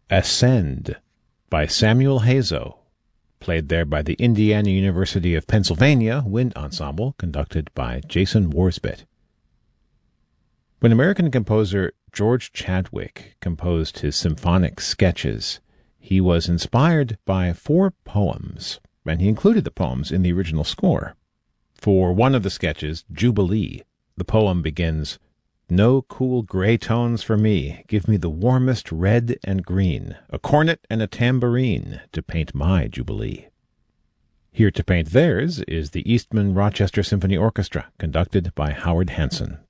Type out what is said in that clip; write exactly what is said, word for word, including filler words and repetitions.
Ascend by Samuel Hazo, played there by the Indiana University of Pennsylvania Wind Ensemble, conducted by Jason Warsbit. When American composer George Chadwick composed his symphonic sketches, he was inspired by four poems, and he included the poems in the original score. For one of the sketches, Jubilee, the poem begins, "No cool gray tones for me, give me the warmest red and green, a cornet and a tambourine to paint my Jubilee." Here to paint theirs is the Eastman Rochester Symphony Orchestra, conducted by Howard Hanson.